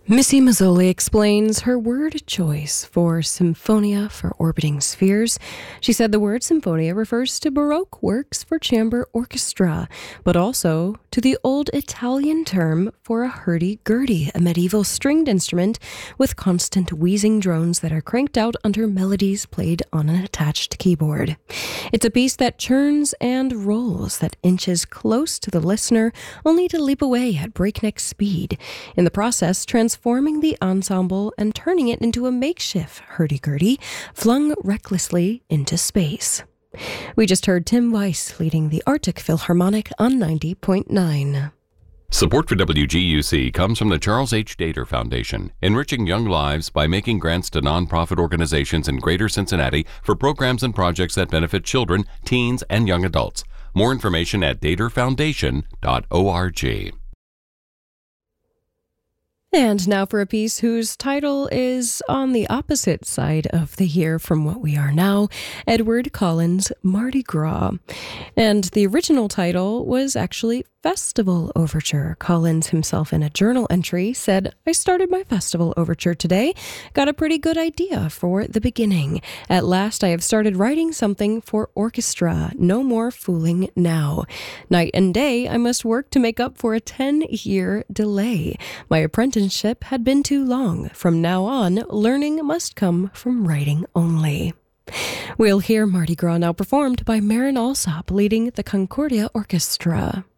Missy Mazzoli explains her word choice for Symphonia for Orbiting Spheres. She said the word Symphonia refers to Baroque works for chamber orchestra, but also to the old Italian term for a hurdy-gurdy, a medieval stringed instrument with constant wheezing drones that are cranked out under melodies played on an attached keyboard. It's a piece that churns and rolls, that inches close to the listener, only to leap away at breakneck speed. In the process, transforming the ensemble and turning it into a makeshift hurdy-gurdy flung recklessly into space. We just heard Tim Weiss leading the Arctic Philharmonic on 90.9. Support for WGUC comes from the Charles H. Dater Foundation, enriching young lives by making grants to nonprofit organizations in Greater Cincinnati for programs and projects that benefit children, teens, and young adults. More information at daterfoundation.org. And now for a piece whose title is on the opposite side of the year from what we are now, Edward Collins' Mardi Gras. And the original title was actually Festival Overture. Collins himself in a journal entry said, "I started my festival overture today. Got a pretty good idea for the beginning. At last I have started writing something for orchestra. No more fooling now. Night and day I must work to make up for a 10-year delay. My apprenticeship had been too long. From now on, learning must come from writing only." We'll hear Mardi Gras now performed by Marin Alsop leading the Concordia Orchestra.